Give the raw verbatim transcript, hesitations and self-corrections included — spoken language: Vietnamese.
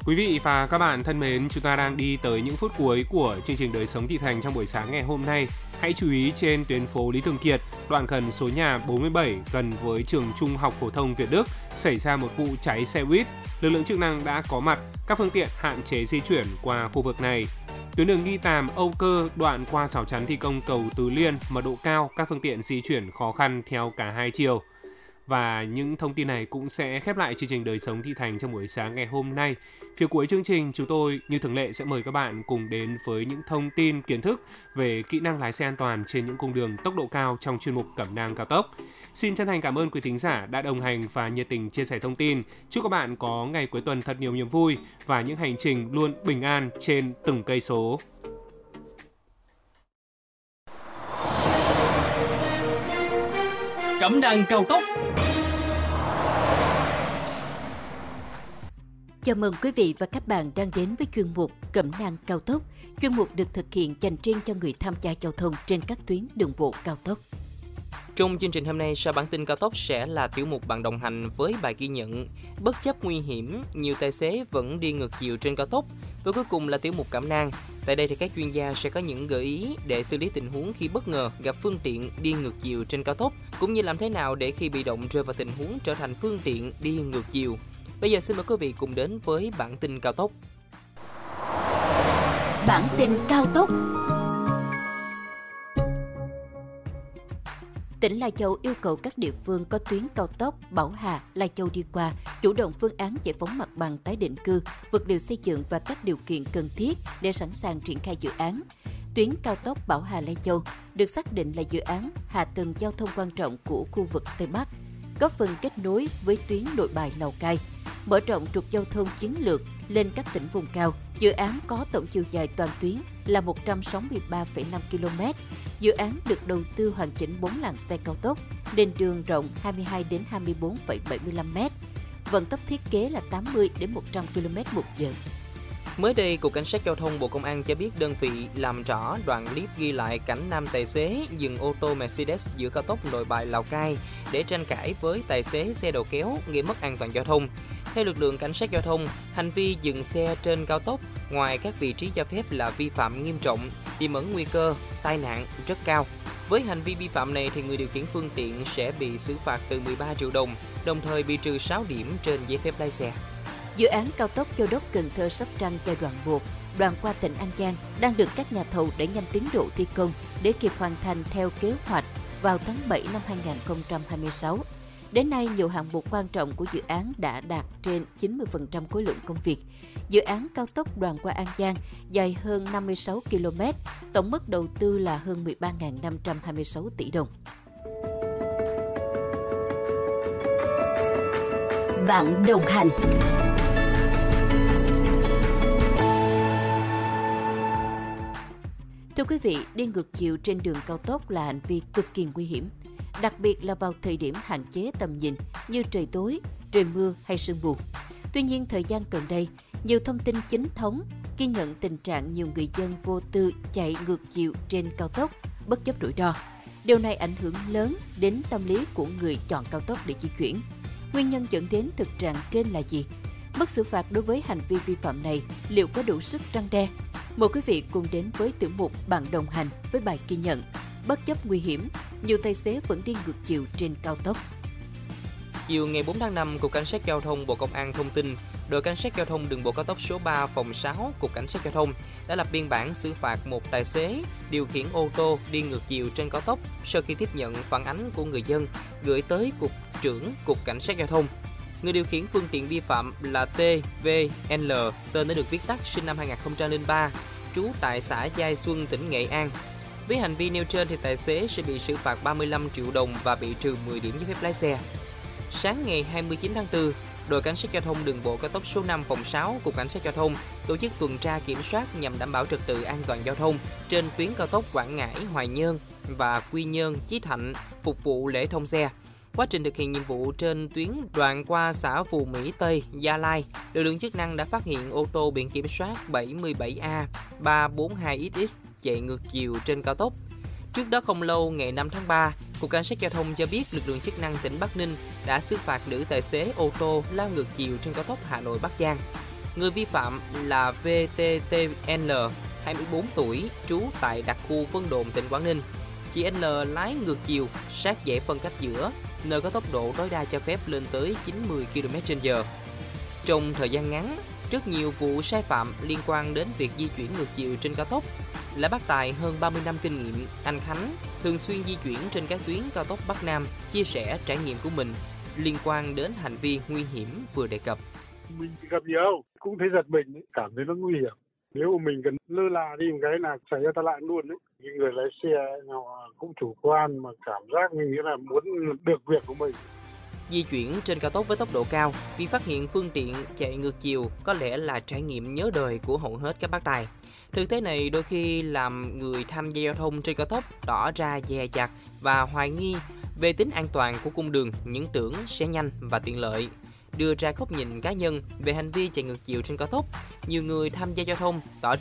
Quý vị và các bạn thân mến, chúng ta đang đi tới những phút cuối của chương trình Đời sống thị thành trong buổi sáng ngày hôm nay. Hãy chú ý trên tuyến phố Lý Thường Kiệt, đoạn gần số nhà bốn mươi bảy gần với trường Trung học phổ thông Việt Đức xảy ra một vụ cháy xe buýt. Lực lượng chức năng đã có mặt, các phương tiện hạn chế di chuyển qua khu vực này. Tuyến đường Nghi Tàm, Âu Cơ, đoạn qua rào chắn thi công cầu Tứ Liên, mật độ cao, các phương tiện di chuyển khó khăn theo cả hai chiều. Và những thông tin này cũng sẽ khép lại chương trình Đời sống thị thành trong buổi sáng ngày hôm nay. Phía cuối chương trình, chúng tôi như thường lệ sẽ mời các bạn cùng đến với những thông tin kiến thức về kỹ năng lái xe an toàn trên những cung đường tốc độ cao trong chuyên mục Cẩm nang cao tốc. Xin chân thành cảm ơn quý thính giả đã đồng hành và nhiệt tình chia sẻ thông tin. Chúc các bạn có ngày cuối tuần thật nhiều niềm vui và những hành trình luôn bình an trên từng cây số. Cẩm nang cao tốc. Chào mừng quý vị và các bạn đang đến với chuyên mục Cẩm nang cao tốc. Chuyên mục được thực hiện dành riêng cho người tham gia giao thông trên các tuyến đường bộ cao tốc. Trong chương trình hôm nay, sau bản tin cao tốc sẽ là tiểu mục bạn đồng hành với bài ghi nhận bất chấp nguy hiểm, nhiều tài xế vẫn đi ngược chiều trên cao tốc. Và cuối cùng là tiểu mục Cẩm nang. Tại đây thì các chuyên gia sẽ có những gợi ý để xử lý tình huống khi bất ngờ gặp phương tiện đi ngược chiều trên cao tốc, cũng như làm thế nào để khi bị động rơi vào tình huống trở thành phương tiện đi ngược chiều. Bây giờ xin mời quý vị cùng đến với bản tin cao tốc. Bản tin cao tốc. Tỉnh Lai Châu yêu cầu các địa phương có tuyến cao tốc Bảo Hà - Lai Châu đi qua chủ động phương án giải phóng mặt bằng tái định cư, vật liệu xây dựng và các điều kiện cần thiết để sẵn sàng triển khai dự án. Tuyến cao tốc Bảo Hà - Lai Châu được xác định là dự án hạ tầng giao thông quan trọng của khu vực Tây Bắc, góp phần kết nối với tuyến Nội Bài - Lào Cai, mở rộng trục giao thông chiến lược lên các tỉnh vùng cao. Dự án có tổng chiều dài toàn tuyến là một trăm sáu mươi ba phẩy năm ki lô mét. Dự án được đầu tư hoàn chỉnh bốn làn xe cao tốc, nền đường rộng hai mươi hai đến hai mươi bốn phẩy bảy mươi lăm mét. Vận tốc thiết kế là tám mươi đến một trăm ki lô mét một giờ. Mới đây, Cục Cảnh sát Giao thông Bộ Công an cho biết đơn vị làm rõ đoạn clip ghi lại cảnh nam tài xế dừng ô tô Mercedes giữa cao tốc Nội Bài - Lào Cai để tranh cãi với tài xế xe đầu kéo gây mất an toàn giao thông. Theo lực lượng cảnh sát giao thông, hành vi dừng xe trên cao tốc ngoài các vị trí cho phép là vi phạm nghiêm trọng, tiềm ẩn nguy cơ tai nạn rất cao. Với hành vi vi phạm này thì người điều khiển phương tiện sẽ bị xử phạt từ mười ba triệu đồng, đồng thời bị trừ sáu điểm trên giấy phép lái xe. Dự án cao tốc Châu Đốc - Cần Thơ - Sóc Trăng giai đoạn một, đoạn qua tỉnh An Giang đang được các nhà thầu đẩy nhanh tiến độ thi công để kịp hoàn thành theo kế hoạch vào tháng bảy năm hai nghìn không trăm hai mươi sáu. Đến nay, nhiều hạng mục quan trọng của dự án đã đạt trên chín mươi phần trăm khối lượng công việc. Dự án cao tốc đoạn qua An Giang dài hơn năm mươi sáu ki lô mét, tổng mức đầu tư là hơn mười ba nghìn năm trăm hai mươi sáu tỷ đồng. Bạn đồng hành. Thưa quý vị, đi ngược chiều trên đường cao tốc là hành vi cực kỳ nguy hiểm, đặc biệt là vào thời điểm hạn chế tầm nhìn như trời tối, trời mưa hay sương mù. Tuy nhiên, thời gian gần đây, nhiều thông tin chính thống ghi nhận tình trạng nhiều người dân vô tư chạy ngược chiều trên cao tốc, bất chấp rủi ro. Điều này ảnh hưởng lớn đến tâm lý của người chọn cao tốc để di chuyển. Nguyên nhân dẫn đến thực trạng trên là gì? Mức xử phạt đối với hành vi vi phạm này liệu có đủ sức răn đe? Mời quý vị cùng đến với tiểu mục Bạn đồng hành với bài ghi nhận bất chấp nguy hiểm, nhiều tài xế vẫn đi ngược chiều trên cao tốc. Chiều ngày bốn tháng năm, Cục Cảnh sát Giao thông Bộ Công an thông tin, đội Cảnh sát Giao thông đường bộ cao tốc số ba phòng sáu Cục Cảnh sát Giao thông đã lập biên bản xử phạt một tài xế điều khiển ô tô đi ngược chiều trên cao tốc sau khi tiếp nhận phản ánh của người dân gửi tới Cục trưởng Cục Cảnh sát Giao thông. Người điều khiển phương tiện vi phạm là tê vê en lờ, tên đã được viết tắt, sinh năm hai nghìn không trăm lẻ ba, trú tại xã Giai Xuân, tỉnh Nghệ An. Với hành vi nêu trên thì tài xế sẽ bị xử phạt ba mươi lăm triệu đồng và bị trừ mười điểm giấy phép lái xe. Sáng ngày hai mươi chín tháng tư, đội Cảnh sát Giao thông đường bộ cao tốc số năm phòng sáu Cục Cảnh sát Giao thông tổ chức tuần tra kiểm soát nhằm đảm bảo trật tự an toàn giao thông trên tuyến cao tốc Quảng Ngãi - Hoài Nhơn và Quy Nhơn - Chí Thạnh phục vụ lễ thông xe. Quá trình thực hiện nhiệm vụ trên tuyến đoạn qua xã Phù Mỹ Tây, Gia Lai, lực lượng chức năng đã phát hiện ô tô biển kiểm soát bảy mươi bảy A ba bốn hai X X chạy ngược chiều trên cao tốc. Trước đó không lâu, ngày năm tháng ba, Cục Cảnh sát Giao thông cho biết lực lượng chức năng tỉnh Bắc Ninh đã xử phạt nữ tài xế ô tô lao ngược chiều trên cao tốc Hà Nội - Bắc Giang. Người vi phạm là vê tê tê en lờ, hai mươi bốn tuổi, trú tại đặc khu Vân Đồn, tỉnh Quảng Ninh. Chị N lái ngược chiều sát giải phân cách giữa, nơi có tốc độ tối đa cho phép lên tới chín mươi ki lô mét trên giờ. Trong thời gian ngắn, rất nhiều vụ sai phạm liên quan đến việc di chuyển ngược chiều trên cao tốc. Là bác tài hơn ba mươi năm kinh nghiệm, anh Khánh thường xuyên di chuyển trên các tuyến cao tốc Bắc Nam, chia sẻ trải nghiệm của mình liên quan đến hành vi nguy hiểm vừa đề cập. Mình gặp nhiều, cũng thấy giật mình, cảm thấy nó nguy hiểm. Nếu mà mình cần lơ là đi một cái là xảy ra tai nạn luôn đấy. Những người lái xe nào cũng chủ quan mà cảm giác như nghĩa là muốn được việc của mình. Di chuyển trên cao tốc với tốc độ cao, việc phát hiện phương tiện chạy ngược chiều có lẽ là trải nghiệm nhớ đời của hầu hết các bác tài. Thực tế này đôi khi làm người tham gia giao thông trên cao tốc tỏ ra dè dặt và hoài nghi về tính an toàn của cung đường, những tưởng sẽ nhanh và tiện lợi. Đưa ra góc nhìn cá nhân về hành vi chạy ngược chiều trên cao tốc, nhiều người tham gia giao thông tỏ